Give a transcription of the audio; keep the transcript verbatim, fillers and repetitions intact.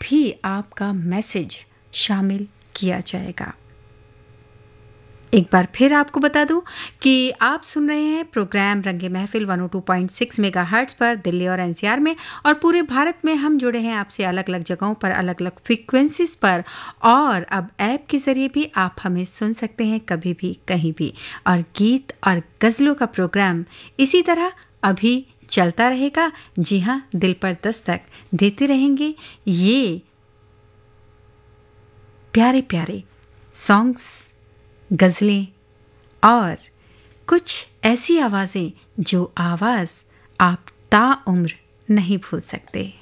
भी आपका मैसेज शामिल किया जाएगा। एक बार फिर आपको बता दूं कि आप सुन रहे हैं प्रोग्राम रंगे महफिल एक सौ दो पॉइंट छह मेगाहर्ट्ज़ पर दिल्ली और एनसीआर में, और पूरे भारत में हम जुड़े हैं आपसे अलग अलग जगहों पर, अलग अलग फ्रीक्वेंसीज पर, और अब ऐप के ज़रिए भी आप हमें सुन सकते हैं कभी भी कहीं भी। और गीत और गज़लों का प्रोग्राम इसी तरह अभी चलता रहेगा। जी हाँ, दिल पर दस्तक देते रहेंगे ये प्यारे प्यारे सॉन्ग्स, गज़लें और कुछ ऐसी आवाज़ें जो आवाज़ आप ताउम्र नहीं भूल सकते।